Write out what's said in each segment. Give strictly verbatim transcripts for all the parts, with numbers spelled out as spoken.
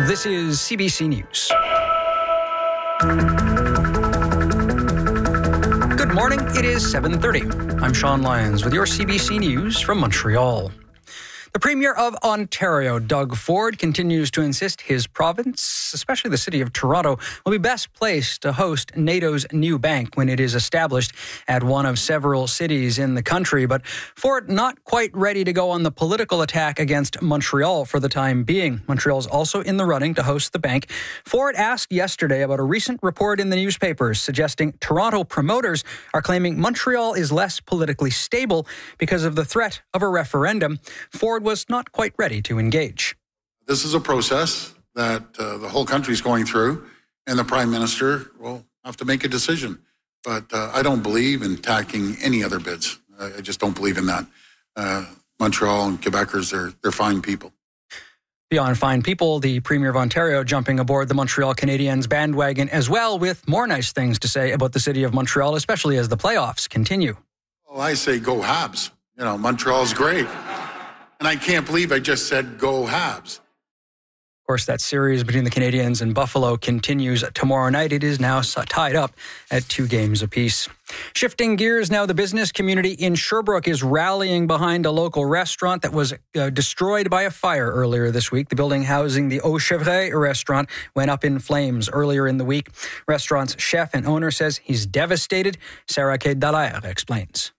This is C B C News. Good morning. It is seven thirty. I'm Sean Lyons with your C B C News from Montreal. The Premier of Ontario, Doug Ford, continues to insist his province, especially the city of Toronto, will be best placed to host NATO's new bank when it is established at one of several cities in the country. But Ford not quite ready to go on the political attack against Montreal for the time being. Montreal is also in the running to host the bank. Ford asked yesterday about a recent report in the newspapers suggesting Toronto promoters are claiming Montreal is less politically stable because of the threat of a referendum. Ford was not quite ready to engage. This is a process that uh, the whole country is going through, and the Prime Minister will have to make a decision. But uh, I don't believe in tacking any other bids. I, I just don't believe in that. Uh, Montreal and Quebecers, are they're fine people. Beyond fine people, the Premier of Ontario jumping aboard the Montreal Canadiens bandwagon as well, with more nice things to say about the city of Montreal, especially as the playoffs continue. Well, I say go Habs. You know, Montreal's great. And I can't believe I just said go Habs. Of course, that series between the Canadiens and Buffalo continues tomorrow night. It is now tied up at two games apiece. Shifting gears now, the business community in Sherbrooke is rallying behind a local restaurant that was uh, destroyed by a fire earlier this week. The building housing the Au Chevreuil restaurant went up in flames earlier in the week. Restaurant's chef and owner says he's devastated. Sarah Kate Dallaire explains.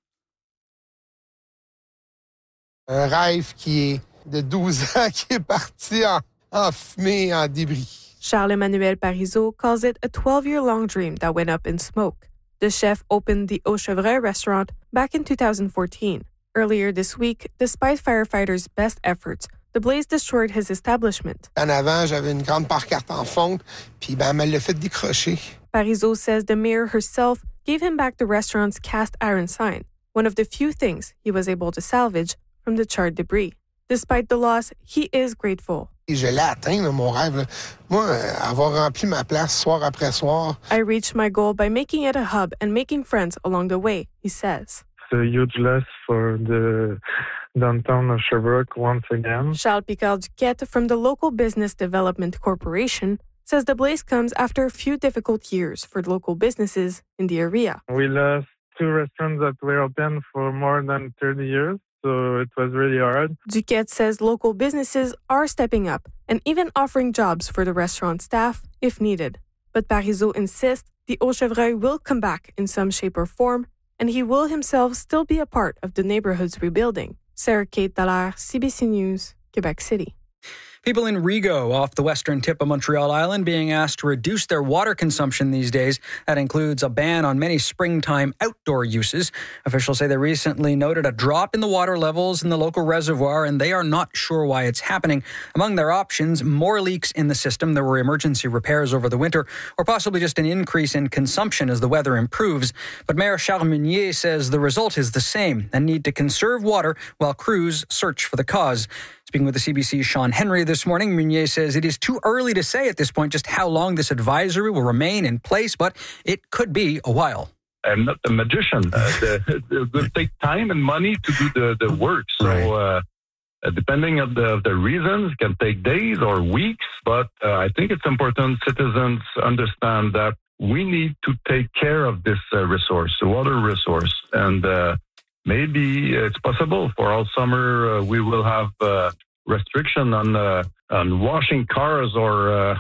Un rêve qui est de douze ans qui est parti en, en fumée, en débris. Charles-Emmanuel Parizeau calls it a twelve-year-long dream that went up in smoke. The chef opened the Au Chevreuil restaurant back in two thousand fourteen. Earlier this week, despite firefighters' best efforts, the blaze destroyed his establishment. En avant, j'avais une grande pancarte en fonte, puis ben, elle me l'a fait décrocher. Parizeau says the mayor herself gave him back the restaurant's cast iron sign, one of the few things he was able to salvage from the charred debris. Despite the loss, he is grateful. Je l'ai atteint, là, mon rêve. Là. Moi, avoir rempli ma place soir après soir. I reached my goal by making it a hub and making friends along the way, he says. It's a huge loss for the downtown of Sherbrooke once again. Charles Picard-Duquette from the Local Business Development Corporation says the blaze comes after a few difficult years for local businesses in the area. We lost two restaurants that were open for more than thirty years. So it was really hard. Duquette says local businesses are stepping up and even offering jobs for the restaurant staff if needed. But Parizeau insists the Au Chevreuil will come back in some shape or form, and he will himself still be a part of the neighborhood's rebuilding. Sarah Kate Dallaire, C B C News, Quebec City. People in Rigaud, off the western tip of Montreal Island, being asked to reduce their water consumption these days. That includes a ban on many springtime outdoor uses. Officials say they recently noted a drop in the water levels in the local reservoir, and they are not sure why it's happening. Among their options, more leaks in the system. There were emergency repairs over the winter, or possibly just an increase in consumption as the weather improves. But Mayor Charles Meunier says the result is the same, a need to conserve water while crews search for the cause. Speaking with the C B C's Sean Henry this morning, Meunier says it is too early to say at this point just how long this advisory will remain in place, but it could be a while. I'm not a magician. Uh, the, it will take time and money to do the, the work. So uh, depending on the, the reasons, it can take days or weeks. But uh, I think it's important citizens understand that we need to take care of this uh, resource, the water resource. And uh, maybe it's possible for all summer uh, we will have uh, restriction on uh, on washing cars or uh,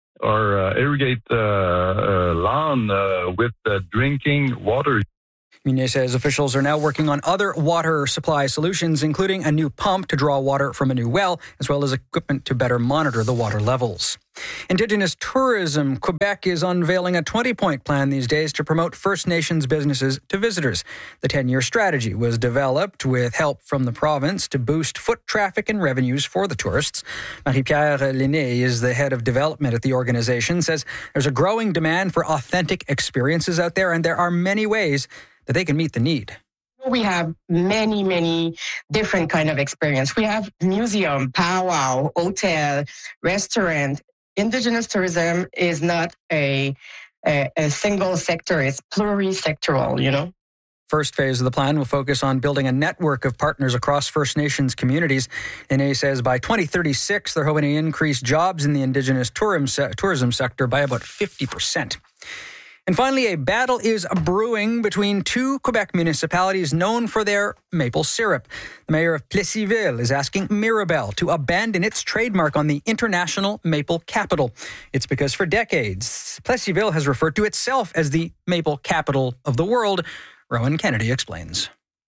or uh, irrigate uh, uh, lawn uh, with uh, drinking water. Meunier says officials are now working on other water supply solutions, including a new pump to draw water from a new well, as well as equipment to better monitor the water levels. Indigenous tourism. Quebec is unveiling a twenty-point plan these days to promote First Nations businesses to visitors. The ten-year strategy was developed with help from the province to boost foot traffic and revenues for the tourists. Marie-Pierre Linné is the head of development at the organization, says there's a growing demand for authentic experiences out there, and there are many ways that they can meet the need. We have many, many different kind of experience. We have museum, powwow, hotel, restaurant. Indigenous tourism is not a, a, a single sector. It's plurisectoral, you know. First phase of the plan will focus on building a network of partners across First Nations communities. N A says by twenty thirty-six, they're hoping to increase jobs in the Indigenous tourism sector by about fifty percent. And finally, a battle is brewing between two Quebec municipalities known for their maple syrup. The mayor of Plessisville is asking Mirabel to abandon its trademark on the international maple capital. It's because for decades, Plessisville has referred to itself as the maple capital of the world. Rowan Kennedy explains.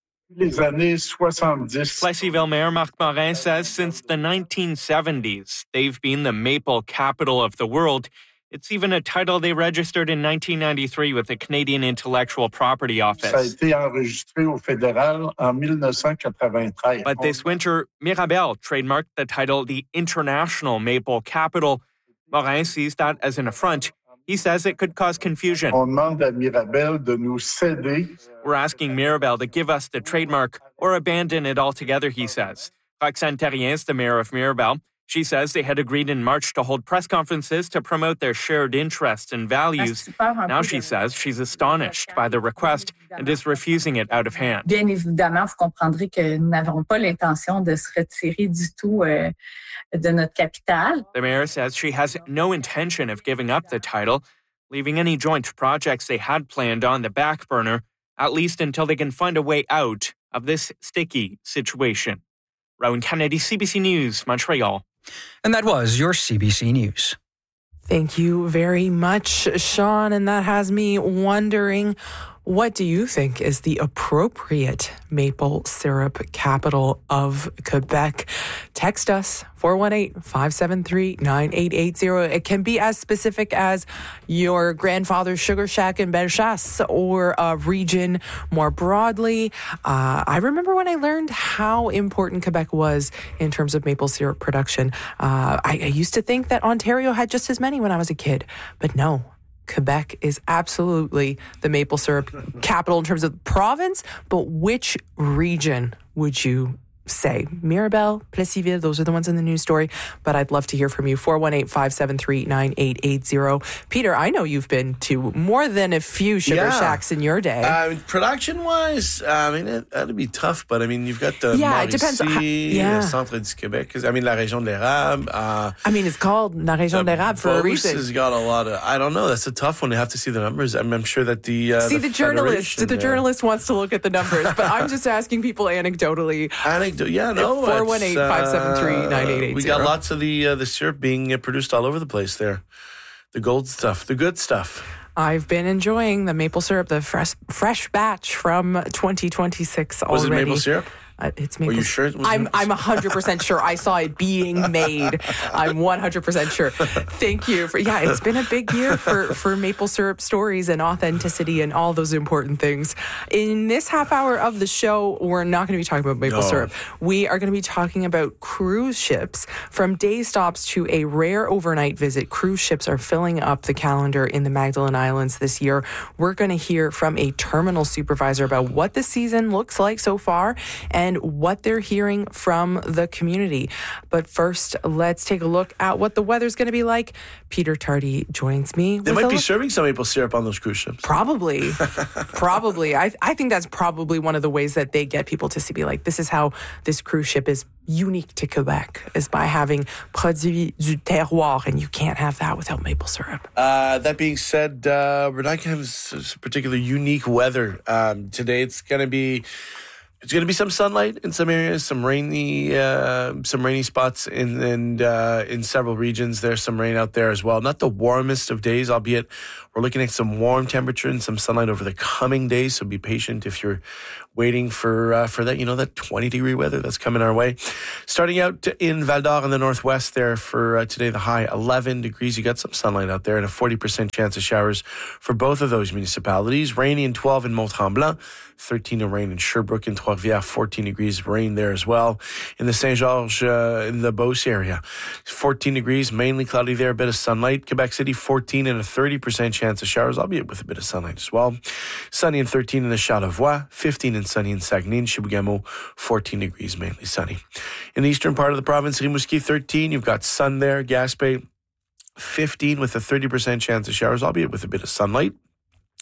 Plessisville Mayor Marc Morin says since the nineteen seventies, they've been the maple capital of the world. It's even a title they registered in nineteen ninety-three with the Canadian Intellectual Property Office. But this winter, Mirabel trademarked the title the International Maple Capital. Morin sees that as an affront. He says it could cause confusion. We're asking Mirabel to give us the trademark or abandon it altogether, he says. Roxane Terrien is the mayor of Mirabel. She says they had agreed in March to hold press conferences to promote their shared interests and values. Now she says she's astonished by the request and is refusing it out of hand. Bien évidemment, vous comprendrez que nous n'avons pas l'intention de se retirer du tout euh, de notre capitale. The mayor says she has no intention of giving up the title, leaving any joint projects they had planned on the back burner, at least until they can find a way out of this sticky situation. Rowan Kennedy, C B C News, Montreal. And that was your C B C News. Thank you very much, Sean. And that has me wondering, what do you think is the appropriate maple syrup capital of Quebec? Text us, four one eight, five seven three, nine eight eight zero. It can be as specific as your grandfather's sugar shack in Bellechasse or a region more broadly. Uh, I remember when I learned how important Quebec was in terms of maple syrup production. Uh, I, I used to think that Ontario had just as many when I was a kid, but no. Quebec is absolutely the maple syrup capital in terms of province, but which region would you say? Mirabel, Plessisville, those are the ones in the news story, but I'd love to hear from you. four one eight, five seven three, nine eight eight zero. Peter, I know you've been to more than a few sugar yeah. shacks in your day. Uh, production-wise, I mean, it, that'd be tough, but I mean, you've got the yeah, Mauricie, it depends. How, yeah. the Centre du Québec, I mean, La Région de l'Érable. Uh, I mean, it's called La Région de l'Érable for a reason. has got a lot of, I don't know, that's a tough one. You have to see the numbers. I mean, I'm sure that the uh, See, the, the journalist, the yeah. journalist wants to look at the numbers, but I'm just asking people anecdotally. Anecdote, yeah, no. four one eight, five seven three, nine eight eight zero. We got lots of the uh, the syrup being uh, produced all over the place there. The gold stuff, the good stuff. I've been enjoying the maple syrup, the fresh fresh batch from twenty twenty-six already. Was it maple syrup? Uh, it's maple. Were you sure it was? I'm I'm one hundred percent sure. I saw it being made. I'm one hundred percent sure. Thank you for yeah. It's been a big year for for maple syrup stories and authenticity and all those important things. In this half hour of the show, we're not going to be talking about maple no. syrup. We are going to be talking about cruise ships. From day stops to a rare overnight visit, cruise ships are filling up the calendar in the Magdalen Islands this year. We're going to hear from a terminal supervisor about what the season looks like so far and and what they're hearing from the community. But first, let's take a look at what the weather's going to be like. Peter Tardy joins me. They might be look- serving some maple syrup on those cruise ships. Probably. probably. I, I think that's probably one of the ways that they get people to see, be like, this is how this cruise ship is unique to Quebec, is by having produits du terroir, and you can't have that without maple syrup. Uh, that being said, uh, we're not going to have s- particular unique weather. Um, today it's going to be It's going to be some sunlight in some areas, some rainy, uh, some rainy spots in and uh, in several regions. There's some rain out there as well. Not the warmest of days, albeit we're looking at some warm temperature and some sunlight over the coming days. So be patient if you're waiting for uh, for that. You know, that twenty degree weather that's coming our way. Starting out in Val d'Or in the northwest there for uh, today, the high eleven degrees. You got some sunlight out there and a forty percent chance of showers for both of those municipalities. Rainy in twelve in Mont-Tremblant, thirteen of rain in Sherbrooke and Trois-Rivières, fourteen degrees rain there as well. In the Saint-Georges, uh, in the Beauce area, fourteen degrees, mainly cloudy there, a bit of sunlight. Quebec City, fourteen and a thirty percent chance of showers, albeit with a bit of sunlight as well. Sunny and thirteen in the Charlevoix, fifteen and sunny in Saguenay and Chibougamau, fourteen degrees, mainly sunny. In the eastern part of the province, Rimouski, thirteen. You've got sun there. Gaspé, fifteen with a thirty percent chance of showers, albeit with a bit of sunlight.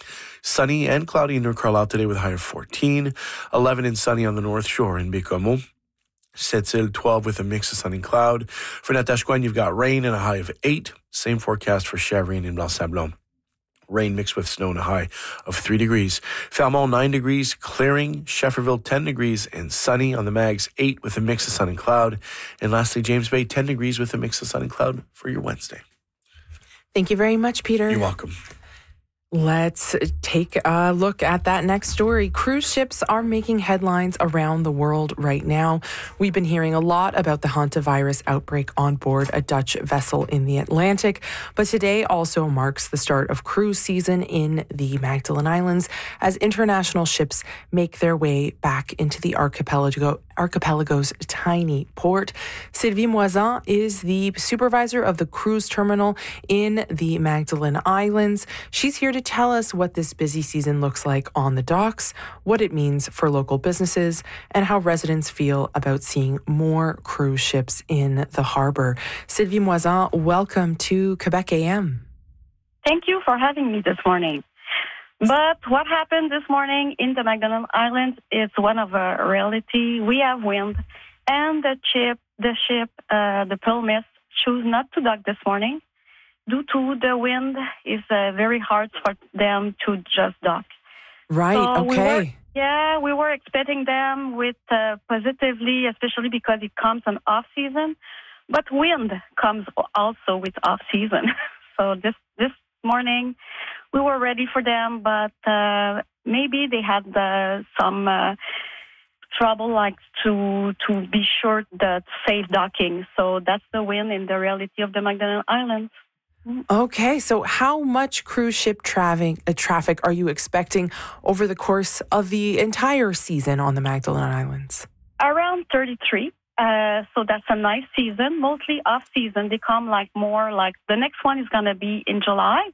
Sunny and cloudy in New Carlisle today with a high of fourteen. eleven and sunny on the North Shore in Bécomo. Sept-Îles, twelve with a mix of sun and cloud. For Natashquan, you've got rain and a high of eight. Same forecast for Chevrine and Blanc-Sablon. Rain mixed with snow and a high of three degrees. Fermont, nine degrees. Clearing. Shefferville, ten degrees. And sunny on the Mags, eight with a mix of sun and cloud. And lastly, James Bay, ten degrees with a mix of sun and cloud for your Wednesday. Thank you very much, Peter. You're welcome. Let's take a look at that next story. Cruise ships are making headlines around the world right now. We've been hearing a lot about the hantavirus outbreak on board a Dutch vessel in the Atlantic, but today also marks the start of cruise season in the Magdalen Islands as international ships make their way back into the archipelago, archipelago's tiny port. Sylvie Moisan is the supervisor of the cruise terminal in the Magdalen Islands. She's here to tell us what this busy season looks like on the docks, what it means for local businesses, and how residents feel about seeing more cruise ships in the harbor. Sylvie Moisan, welcome to Quebec A M. Thank you for having me this morning. But what happened this morning in the Magdalen Islands is one of a reality. We have wind, and the ship, the ship, uh, the Pearl Mist, chose not to dock this morning. Due to the wind, it's uh, very hard for them to just dock. Right, so okay. We were, yeah, we were expecting them with uh, positively, especially because it comes on off-season. But wind comes also with off-season. So this, this morning, we were ready for them, but uh, maybe they had uh, some uh, trouble like to to be sure that safe docking. So that's the wind in the reality of the Magdalen Islands. Okay, so how much cruise ship traffic, uh, traffic are you expecting over the course of the entire season on the Magdalen Islands? Around thirty-three. Uh, so that's a nice season. Mostly off season. They come like more like the next one is going to be in July.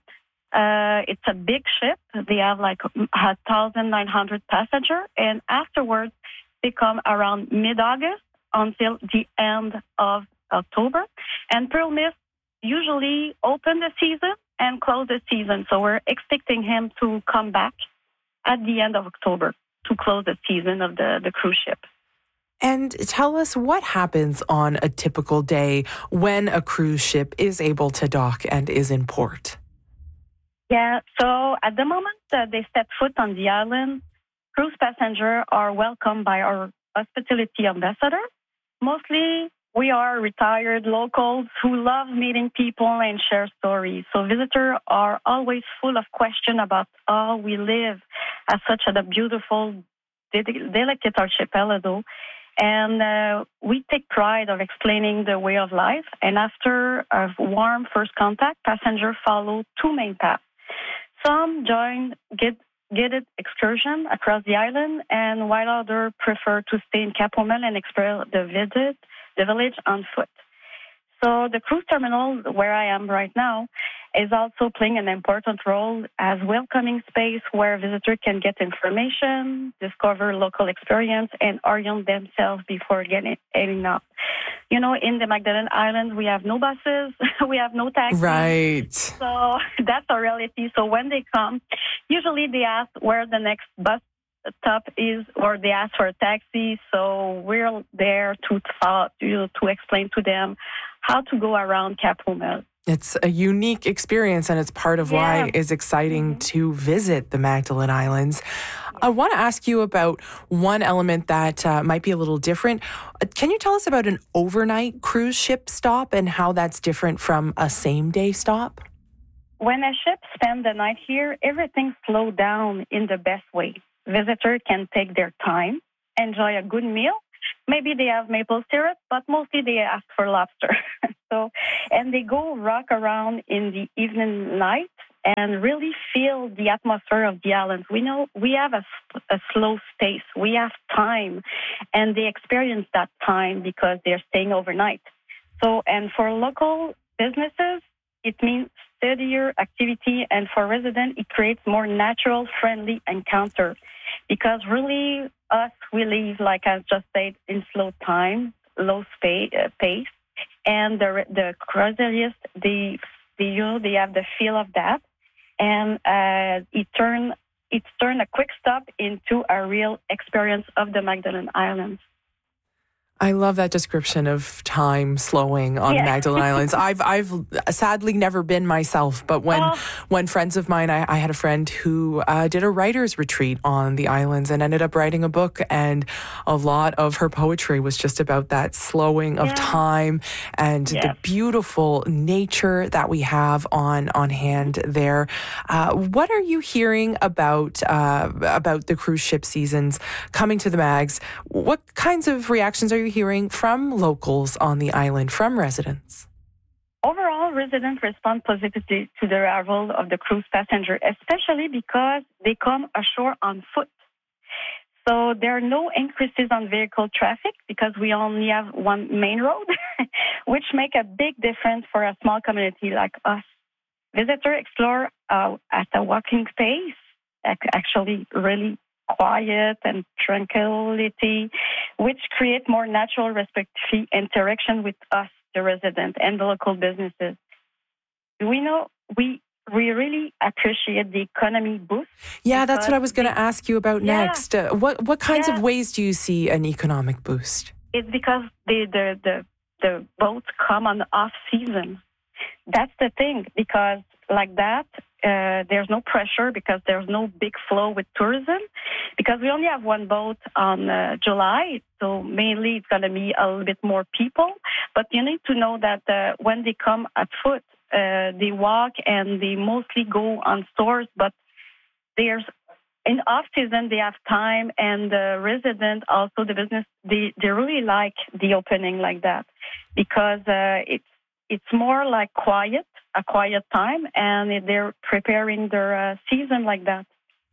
Uh, it's a big ship. They have like one thousand nine hundred passengers. And afterwards, they come around mid-August until the end of October. And Pearl Mist usually open the season and close the season. So we're expecting him to come back at the end of October to close the season of the, the cruise ship. And tell us what happens on a typical day when a cruise ship is able to dock and is in port. Yeah, so at the moment uh, they step foot on the island, cruise passengers are welcomed by our hospitality ambassador. Mostly we are retired locals who love meeting people and share stories. So visitors are always full of questions about how we live as such a beautiful, delicate archipelago. And uh, we take pride of explaining the way of life. And after a warm first contact, passengers follow two main paths. Some join get, guided excursion across the island, and while others prefer to stay in Cap Haumel and explore the visit, the village on foot. So the cruise terminal, where I am right now, is also playing an important role as welcoming space where visitors can get information, discover local experience, and orient themselves before getting heading up. You know, in the Magdalen Islands, we have no buses, we have no taxis. Right. So that's a reality. So when they come, usually they ask where the next bus stop is, or they ask for a taxi. So we're there to talk, to, to explain to them how to go around Cap Haumel. It's a unique experience, and it's part of yeah. why it's exciting mm-hmm. to visit the Magdalen Islands. I want to ask you about one element that uh, might be a little different. Can you tell us about an overnight cruise ship stop and how that's different from a same-day stop? When a ship spends the night here, everything slows down in the best way. Visitors can take their time, enjoy a good meal. Maybe they have maple syrup, but mostly they ask for lobster. so, and they go rock around in the evening light and really feel the atmosphere of the islands. We know we have a, a slow space. We have time, and they experience that time because they're staying overnight. So, and for local businesses, it means steadier activity, and for residents, it creates more natural, friendly encounter. Because really, us, we live, like I just said, in slow time, low space, uh, pace. And the the cruiserists, they, they, you know, they have the feel of that. And uh, it turns it's turned a quick stop into a real experience of the Magdalen Islands. I love that description of time slowing on Yeah. the Magdalen Islands. I've I've sadly never been myself, but when Oh. when friends of mine, I, I had a friend who uh, did a writer's retreat on the islands and ended up writing a book, and a lot of her poetry was just about that slowing of Yeah. time and the Yes. beautiful nature that we have on on hand there. Uh, what are you hearing about uh, about the cruise ship seasons coming to the Mags? What kinds of reactions are you hearing from locals on the island, from residents? Overall, residents respond positively to the arrival of the cruise passenger, especially because they come ashore on foot. So there are no increases on vehicle traffic because we only have one main road, which make a big difference for a small community like us. Visitors explore uh, at a walking pace, ac- actually really quiet and tranquility, which create more natural, respectful interaction with us, the resident, and the local businesses. We know we we really appreciate the economy boost. Yeah, that's what I was because going to ask you about Yeah. next. Uh, what what kinds Yeah. of ways do you see an economic boost? It's because the the the, the boats come on the off season. That's the thing, because like that, uh, there's no pressure because there's no big flow with tourism. Because we only have one boat on uh, July, so mainly it's going to be a little bit more people. But you need to know that uh, when they come at foot, uh, they walk and they mostly go on stores. But there's in off season they have time, and the resident also the business they they really like the opening like that because uh, it's it's more like quiet. A quiet time, and they're preparing their uh, season like that.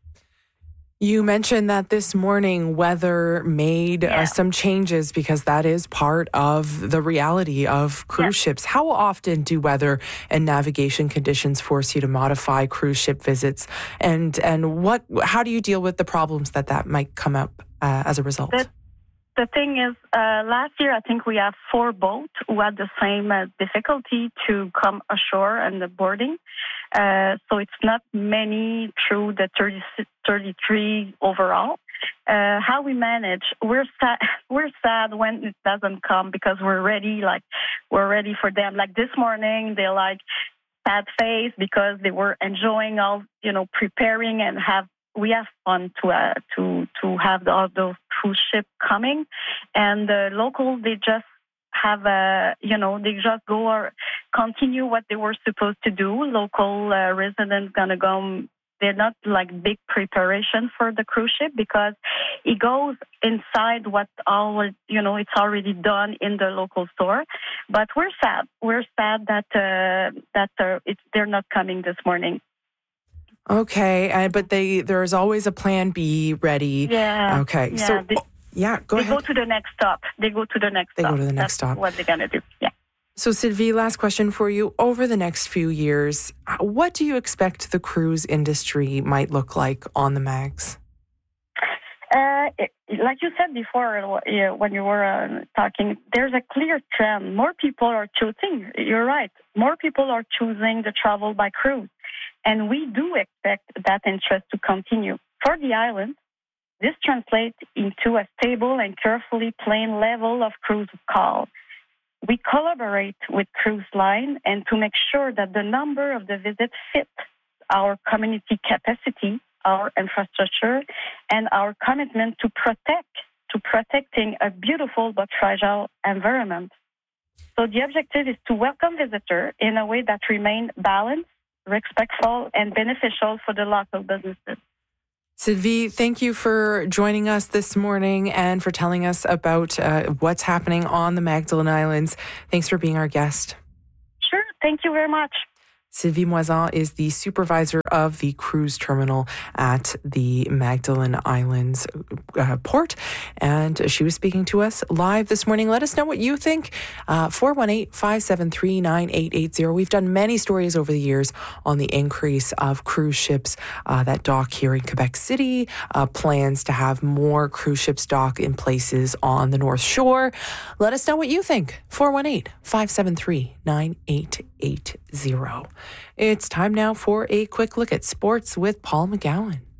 You mentioned that this morning weather made Yeah. uh, some changes because that is part of the reality of cruise Yeah. ships. How often do weather and navigation conditions force you to modify cruise ship visits, and and what? How do you deal with the problems that that might come up uh, as a result? The, the thing is, uh, last year I think we have four boats who had the same uh, difficulty to come ashore and the boarding. Uh, so it's not many through the thirty, thirty-three overall. Uh, how we manage, we're sad, we're sad when it doesn't come because we're ready, like we're ready for them. Like this morning, they like sad face because they were enjoying all, you know, preparing and have, we have fun to, uh, to, to have all those cruise ship coming. And the local, they just have a, you know, they just go or continue what they were supposed to do. Local uh, residents gonna go. They're not like big preparation for the cruise ship because it goes inside what all, you know, it's already done in the local store. But we're sad. We're sad that uh, that uh, it's they're not coming this morning. Okay, uh, but they there's always a plan B ready. Yeah. Okay, Yeah, so. they, Yeah, go they ahead. go to the next stop. They go to the next They stop. go to the next That's stop. what they're gonna do. Yeah. So, Sylvie, last question for you. Over the next few years, what do you expect the cruise industry might look like on the Mags? Uh, it, like you said before, uh, when you were uh, talking, there's a clear trend. More people are choosing. You're right. More people are choosing to travel by cruise, and we do expect that interest to continue. For the island, this translates into a stable and carefully planned level of cruise call. We collaborate with cruise line and to make sure that the number of the visits fit our community capacity, our infrastructure, and our commitment to protect, to protecting a beautiful but fragile environment. So the objective is to welcome visitors in a way that remains balanced, respectful, and beneficial for the local businesses. Sylvie, thank you for joining us this morning and for telling us about uh, what's happening on the Magdalen Islands. Thanks for being our guest. Sure. Thank you very much. Sylvie Moisan is the supervisor of the cruise terminal at the Magdalen Islands uh, port, and she was speaking to us live this morning. Let us know what you think. Uh, four one eight, five seven three, nine eight eight zero. We've done many stories over the years on the increase of cruise ships uh, that dock here in Quebec City, uh, plans to have more cruise ships dock in places on the North Shore. Let us know what you think. four one eight, five seven three, nine eight eight zero. It's time now for a quick look at sports with Paul McGowan.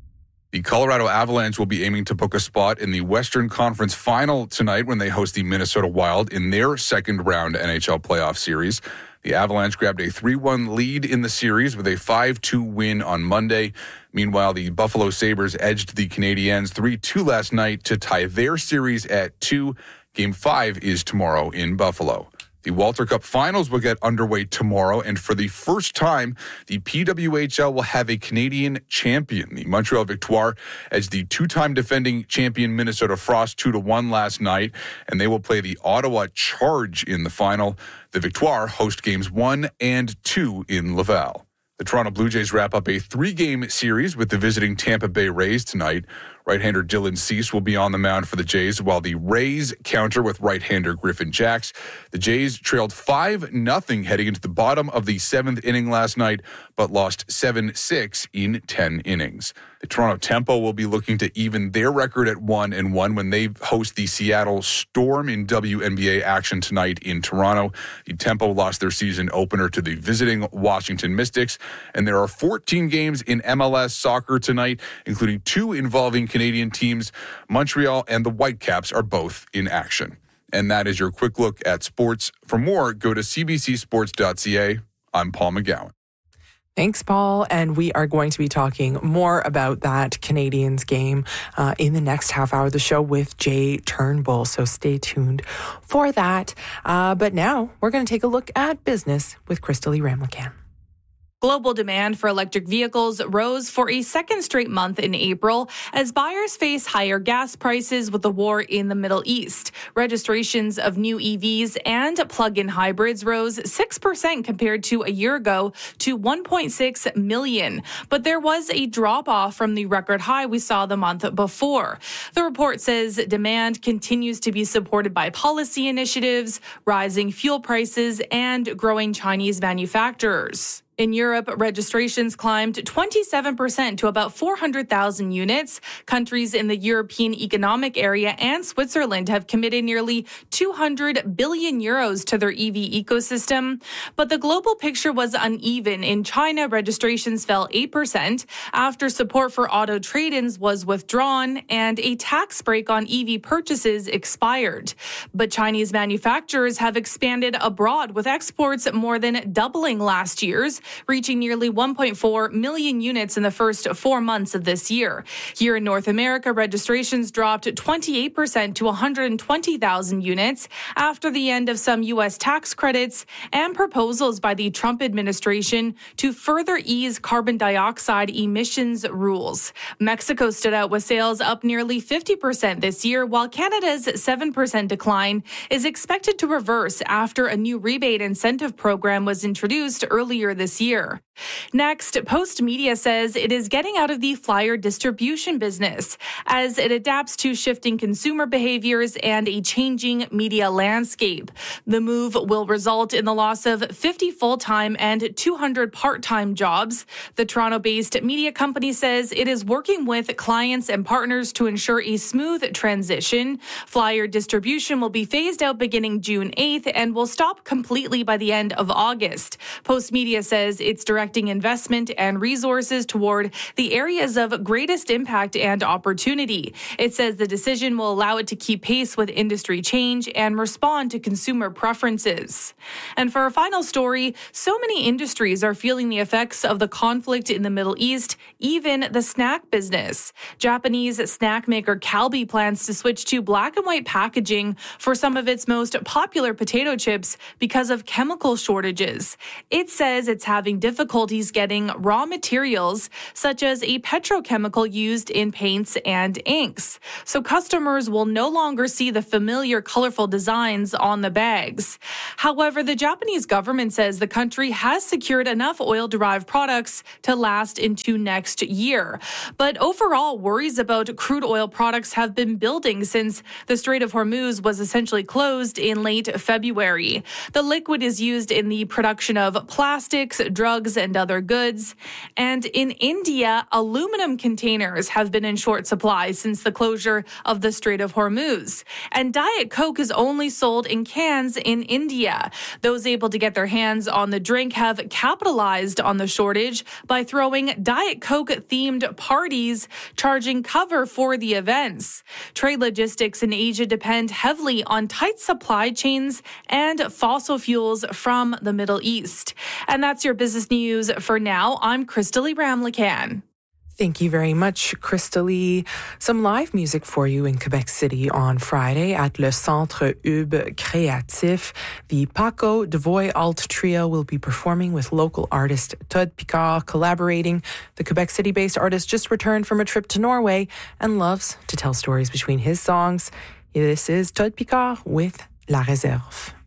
The Colorado Avalanche will be aiming to book a spot in the Western Conference Final tonight when they host the Minnesota Wild in their second-round N H L playoff series. The Avalanche grabbed a three one lead in the series with a five two win on Monday. Meanwhile, the Buffalo Sabres edged the Canadiens three two last night to tie their series at two. Game five is tomorrow in Buffalo. The Walter Cup Finals will get underway tomorrow, and for the first time, the P W H L will have a Canadian champion. The Montreal Victoire as the two-time defending champion Minnesota Frost two to one last night, and they will play the Ottawa Charge in the final. The Victoire host games one and two in Laval. The Toronto Blue Jays wrap up a three-game series with the visiting Tampa Bay Rays tonight. Right-hander Dylan Cease will be on the mound for the Jays, while the Rays counter with right-hander Griffin Jax. The Jays trailed five nothing heading into the bottom of the seventh inning last night, but lost seven six in ten innings. The Toronto Tempo will be looking to even their record at one and one when they host the Seattle Storm in W N B A action tonight in Toronto. The Tempo lost their season opener to the visiting Washington Mystics, and there are fourteen games in M L S soccer tonight, including two involving Canadian teams. Montreal and the Whitecaps are both in action. And that is your quick look at sports. For more, go to c b c sports dot c a. I'm Paul McGowan. Thanks, Paul. And we are going to be talking more about that Canadiens game uh, in the next half hour of the show with Jay Turnbull. So stay tuned for that. Uh, but now we're going to take a look at business with Crystalie Ramlakan. Global demand for electric vehicles rose for a second straight month in April as buyers face higher gas prices with the war in the Middle East. Registrations of new E Vs and plug-in hybrids rose six percent compared to a year ago to one point six million. But there was a drop-off from the record high we saw the month before. The report says demand continues to be supported by policy initiatives, rising fuel prices, and growing Chinese manufacturers. In Europe, registrations climbed twenty-seven percent to about four hundred thousand units. Countries in the European Economic Area and Switzerland have committed nearly two hundred billion euros to their E V ecosystem. But the global picture was uneven. In China, registrations fell eight percent after support for auto trade-ins was withdrawn and a tax break on E V purchases expired. But Chinese manufacturers have expanded abroad, with exports more than doubling last year's, reaching nearly one point four million units in the first four months of this year. Here in North America, registrations dropped twenty-eight percent to one hundred twenty thousand units after the end of some U S tax credits and proposals by the Trump administration to further ease carbon dioxide emissions rules. Mexico stood out with sales up nearly fifty percent this year, while Canada's seven percent decline is expected to reverse after a new rebate incentive program was introduced earlier this year. Next, Post Media says it is getting out of the flyer distribution business as it adapts to shifting consumer behaviors and a changing media landscape. The move will result in the loss of fifty full-time and two hundred part-time jobs. The Toronto-based media company says it is working with clients and partners to ensure a smooth transition. Flyer distribution will be phased out beginning June eighth and will stop completely by the end of August. Post Media says it's directing investment and resources toward the areas of greatest impact and opportunity. It says the decision will allow it to keep pace with industry change and respond to consumer preferences. And for our final story, so many industries are feeling the effects of the conflict in the Middle East, even the snack business. Japanese snack maker Calbee plans to switch to black and white packaging for some of its most popular potato chips because of chemical shortages. It says it's having difficulties getting raw materials such as a petrochemical used in paints and inks. So customers will no longer see the familiar colorful designs on the bags. However, the Japanese government says the country has secured enough oil-derived products to last into next year. But overall, worries about crude oil products have been building since the Strait of Hormuz was essentially closed in late February. The liquid is used in the production of plastics, drugs, and and other goods. And in India, aluminum containers have been in short supply since the closure of the Strait of Hormuz. And Diet Coke is only sold in cans in India. Those able to get their hands on the drink have capitalized on the shortage by throwing Diet Coke-themed parties, charging cover for the events. Trade logistics in Asia depend heavily on tight supply chains and fossil fuels from the Middle East. And that's your business news for now. I'm Crystalie Ramlakan. Thank you very much, Crystalie. Some live music for you in Quebec City on Friday at Le Centre Ub Créatif. The Paco Devoy Alt Trio will be performing with local artist Todd Picard, collaborating. The Quebec City-based artist just returned from a trip to Norway and loves to tell stories between his songs. This is Todd Picard with La Réserve.